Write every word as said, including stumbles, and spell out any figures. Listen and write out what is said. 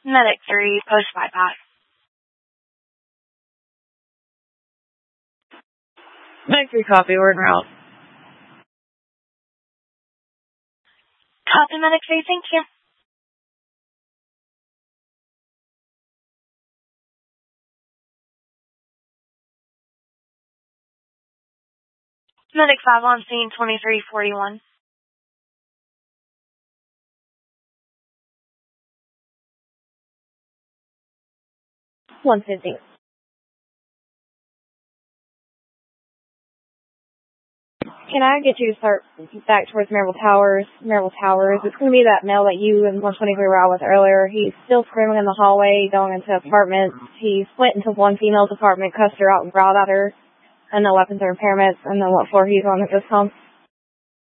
Medic three, post bypass. Medic three, copy, we're en route. Copy, Medic three, thank you. Medic five on scene, twenty-three forty-one. one fifty. Can I get you to start back towards Maryville Towers? Maryville Towers. It's going to be that male that you and one twenty-three were out with earlier. He's still screaming in the hallway, going into apartments. He went into one female's apartment, cussed her out and growled at her. And no weapons or impairments. And then what floor he's on at this time.